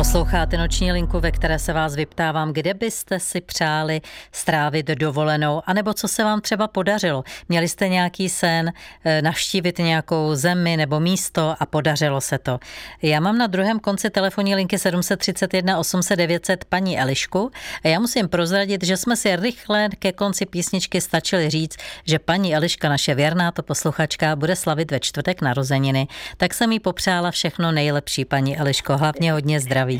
Posloucháte Noční linku, ve které se vás vyptávám, kde byste si přáli strávit dovolenou, anebo co se vám třeba podařilo. Měli jste nějaký sen navštívit nějakou zemi nebo místo a podařilo se to. Já mám na druhém konci telefonní linky 731 800 900 paní Elišku a já musím prozradit, že jsme si rychle ke konci písničky stačili říct, že paní Eliška, naše věrná to posluchačka, bude slavit ve čtvrtek narozeniny. Tak jsem jí popřála všechno nejlepší, paní Eliško, hlavně hodně zdraví.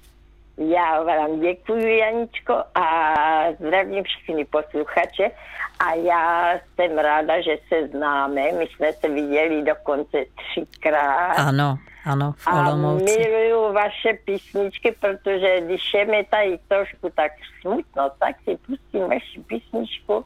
Já vám děkuji, Janičko, a zdravím všechny posluchače. A já jsem ráda, že se známe. My jsme se viděli dokonce 3krát. Ano, v Olomouci. A miluju vaše písničky, protože když je mi tady trošku tak smutno, tak si pustím vaši písničku.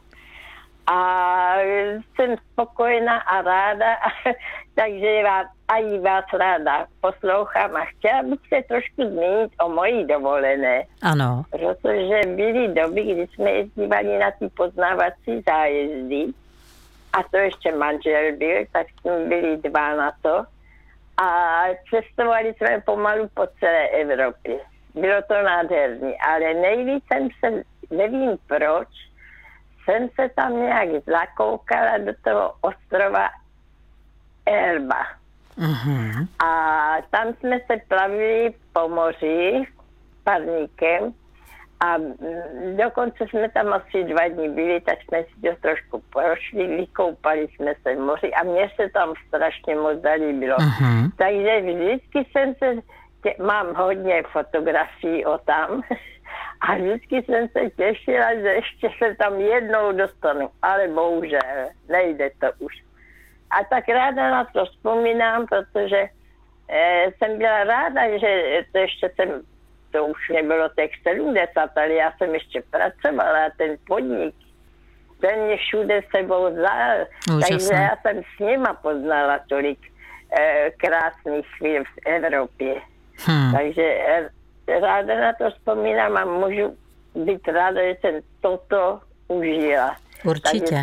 A jsem spokojená a ráda, takže vás ráda poslouchám a chtěla bych se trošku zmínit o mojí dovolené. Ano. Protože byly doby, kdy jsme jezdívali na ty poznávací zájezdy a to ještě manžel byl, tak jsme byli 2 na to a cestovali jsme pomalu po celé Evropě. Bylo to nádherné, ale nejvíc jsem se, nevím proč, jsem se tam nějak zakoukala do toho ostrova Elba. Uh-huh. A tam jsme se plavili po moři parníkem a dokonce jsme tam asi 2 dny byli, tak jsme si to trošku prošli, vykoupali jsme se v moři a mně se tam strašně moc zalíbilo. Uh-huh. Takže vždycky mám hodně fotografií o tam a vždycky jsem se těšila, že ještě se tam jednou dostanu, ale bohužel nejde to už. A tak ráda na to vzpomínám, protože jsem byla ráda, že to už nebylo těch 70, ale já jsem ještě pracovala a ten podnik, ten mě všude sebou vzal. Takže já jsem s nima poznala tolik krásných chvíl v Evropě. Takže ráda na to vzpomínám a můžu být ráda, že jsem toto užila. Určitě.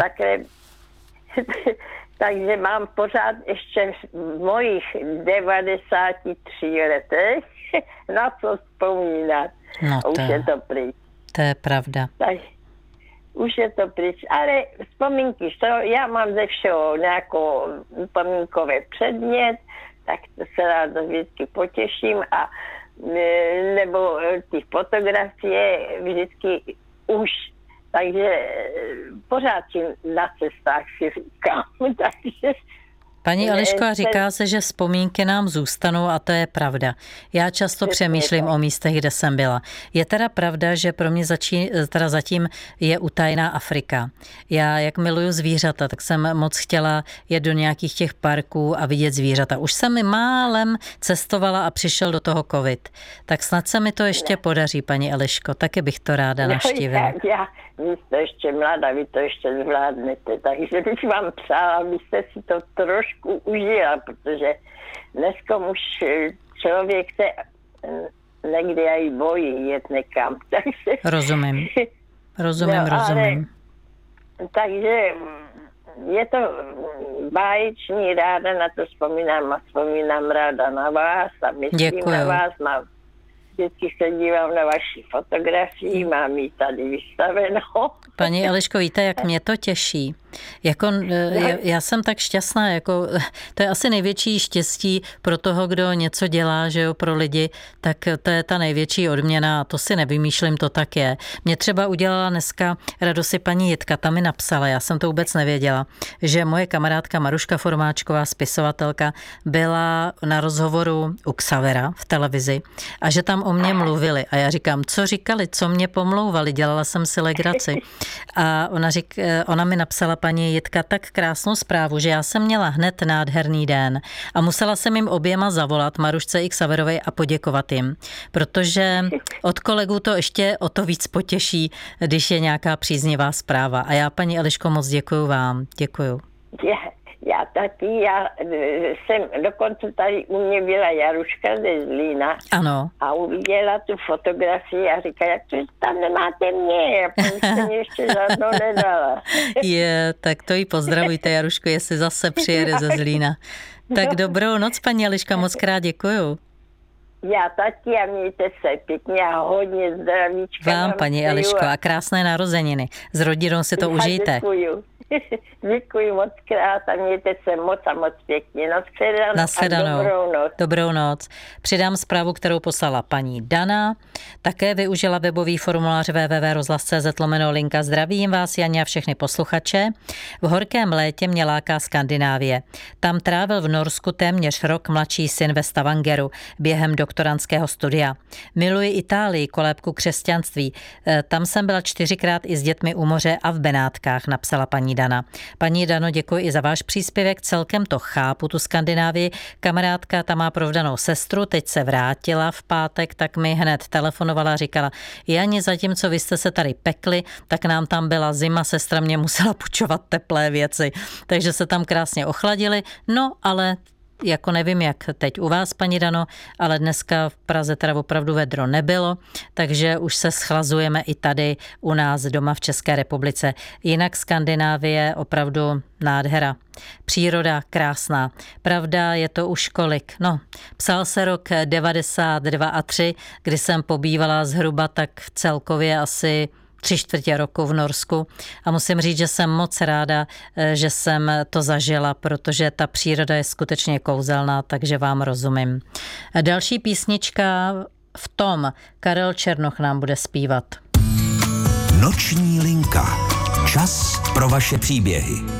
Takže mám pořád ještě v mojich 93 letech na co vzpomínat. No už je to pryč. To je pravda. Tak, už je to pryč. Ale vzpomínky, já mám ze všeho nějakou vzpomínkové předmět, tak se ráda vždycky potěším a nebo ty fotografie vždycky už. Takže pořád na cestách si říkám. Takže paní Eliško, říká se, že vzpomínky nám zůstanou a to je pravda. Já často přemýšlím o místech, kde jsem byla. Je teda pravda, že pro mě zatím je utajená Afrika. Já, jak miluju zvířata, tak jsem moc chtěla jet do nějakých těch parků a vidět zvířata. Už jsem mi málem cestovala a přišel do toho covid. Tak snad se mi to ještě podaří, paní Eliško. Taky bych to ráda navštívila. Vy jste ještě mladá, vy to ještě zvládnete, takže bych vám přála, abyste si to trošku užila, protože dneska už člověk se někdy i bojí jet někam. Takže, rozumím. Takže je to báječný, ráda na to vzpomínám ráda na vás a myslím na vás, vždycky se dívám na vaši fotografii, mám ji tady vystavenou. Paní Eliško, víte, jak mě to těší? Já jsem tak šťastná, to je asi největší štěstí pro toho, kdo něco dělá, že jo, pro lidi, tak to je ta největší odměna a to si nevymýšlím, to tak je. Mě třeba udělala dneska radost paní Jitka, ta mi napsala, já jsem to vůbec nevěděla, že moje kamarádka Maruška Formáčková, spisovatelka, byla na rozhovoru u Xavera v televizi a že tam o mě mluvili a já říkám, co říkali, co mě pomlouvali, dělala jsem si legraci a ona mi napsala, paní Jitka, tak krásnou zprávu, že já jsem měla hned nádherný den a musela jsem jim oběma zavolat, Marušce i Xaverovi, a poděkovat jim, protože od kolegů to ještě o to víc potěší, když je nějaká příznivá zpráva. A já, paní Eliško, moc děkuju vám. Děkuju. Já taky, já jsem, dokonce tady u mě byla Jaruška ze Zlína. Ano. A uviděla tu fotografii a říká, jak to tam nemáte mě, já jsem mě ještě žádnou nedala. Tak to jí pozdravujte, Jaruško, jestli zase přijede ze Zlína. Tak dobrou noc, paní Eliška, moc krát děkuju. Já taky a mějte se pěkně a hodně zdravíčka. Vám, paní Eliško, a krásné narozeniny. S rodinou si to užijte. Děkuju. Děkuji moc krát a mějte se moc a moc pěkně. Nashledanou. Dobrou noc. Dobrou noc. Přidám zprávu, kterou poslala paní Dana. Také využila webový formulář www.rozhlas.cz/linka. Zdravím vás, Janě, a všechny posluchače. V horkém létě mě láká Skandinávie. Tam trávil v Norsku téměř rok mladší syn ve Stavangeru během doktorandského studia. Miluji Itálii, kolébku křesťanství. Tam jsem byla 4krát i s dětmi u moře a v Benátkách, napsala paní Dana. Paní Dano, děkuji i za váš příspěvek. Celkem to chápu, tu Skandinávii. Kamarádka tam má provdanou sestru, teď se vrátila v pátek, tak mi hned telefonovala a říkala: Jani, zatímco vy jste se tady pekli, tak nám tam byla zima, sestra mě musela půjčovat teplé věci. Takže se tam krásně ochladili, no ale jako nevím, jak teď u vás, paní Dano, ale dneska v Praze teda opravdu vedro nebylo, takže už se schlazujeme i tady u nás doma v České republice. Jinak Skandinávie opravdu nádhera. Příroda krásná. Pravda, je to už kolik? No, psal se rok 92 a 3, kdy jsem pobývala zhruba tak celkově asi 3/4 roku v Norsku a musím říct, že jsem moc ráda, že jsem to zažila, protože ta příroda je skutečně kouzelná, takže vám rozumím. Další písnička v tom Karel Černoch nám bude zpívat. Noční linka. Čas pro vaše příběhy.